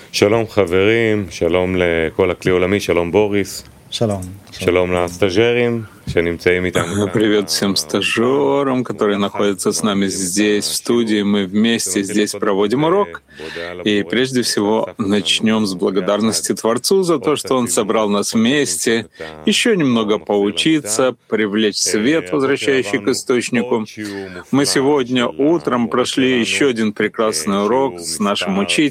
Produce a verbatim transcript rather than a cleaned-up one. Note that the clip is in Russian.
שלום חברים, שלום לכל הכלי עולמי, שלום בוריס, Шалом. שלום לסטאג'רים שנמצאים איתנו. Привет всем стажерам, которые находятся с нами здесь, в студии. Мы вместе здесь проводим урок. И прежде всего начнем с благодарности Творцу за то, что Он собрал нас вместе, еще немного поучиться, привлечь свет, возвращающий к источнику. Мы сегодня утром прошли еще один прекрасный урок с нашим учителем.